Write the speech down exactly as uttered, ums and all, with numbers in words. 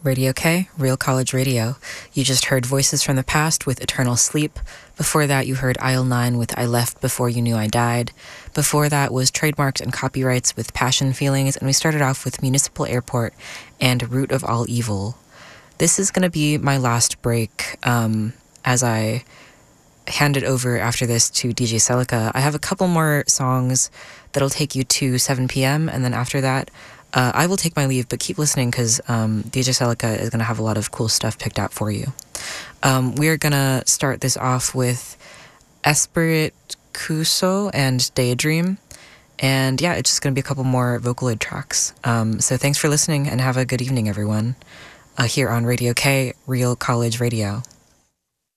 Radio K, Real College Radio. You just heard Voices from the Past with Eternal Sleep. Before that, you heard Aisle nine with I Left Before You Knew I Died. Before that was Trademarks and Copyrights with Passion Feelings. And we started off with Municipal Airport and Root of All Evil. This is going to be my last break um, as I hand it over after this to D J Celica. I have a couple more songs that'll take you to seven p.m. And then after that, Uh, I will take my leave, but keep listening because um, D J Celica is going to have a lot of cool stuff picked out for you. Um, we're going to start this off with Esprit Cuso and Daydream. And yeah, it's just going to be a couple more Vocaloid tracks. Um, so thanks for listening and have a good evening, everyone, uh, here on Radio K, Real College Radio.